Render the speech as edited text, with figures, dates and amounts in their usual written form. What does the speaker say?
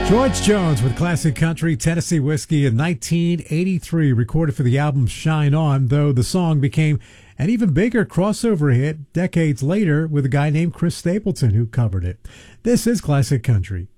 George Jones with classic country Tennessee Whiskey in 1983, recorded for the album Shine On, though the song became an even bigger crossover hit decades later with a guy named Chris Stapleton who covered it. This is classic country.